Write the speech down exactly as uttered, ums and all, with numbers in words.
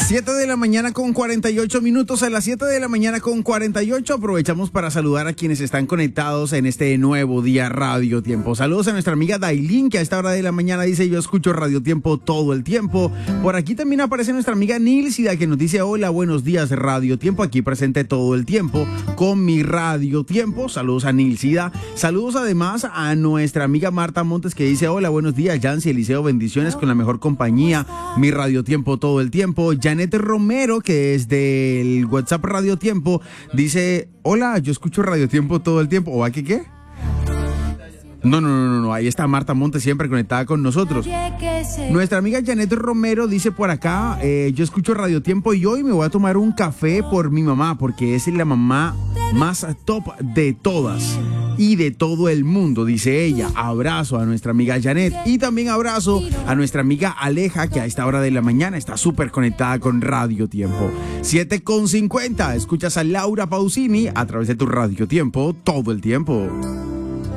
siete de la mañana con cuarenta y ocho minutos. A las siete de la mañana con cuarenta y ocho aprovechamos para saludar a quienes están conectados en este nuevo día Radio Tiempo. Saludos a nuestra amiga Dailin, que a esta hora de la mañana dice: yo escucho Radio Tiempo todo el tiempo. Por aquí también aparece nuestra amiga Nilsida, que nos dice: hola, buenos días Radio Tiempo, aquí presente todo el tiempo con mi Radio Tiempo. Saludos a Nilsida. Saludos además a nuestra amiga Marta Montes, que dice: hola, buenos días Yancy, Eliseo, bendiciones con la mejor compañía, mi Radio Tiempo todo el tiempo. Janet Romero, que es del WhatsApp Radio Tiempo, dice: hola, yo escucho Radio Tiempo todo el tiempo. ¿O aquí qué? No, no, no, no, ahí está Marta Montes siempre conectada con nosotros. Nuestra amiga Janet Romero dice por acá: eh, yo escucho Radio Tiempo y hoy me voy a tomar un café por mi mamá, porque es la mamá más top de todas y de todo el mundo, dice ella. Abrazo a nuestra amiga Janet y también abrazo a nuestra amiga Aleja, que a esta hora de la mañana está súper conectada con Radio Tiempo. siete con cincuenta, escuchas a Laura Pausini a través de tu Radio Tiempo todo el tiempo.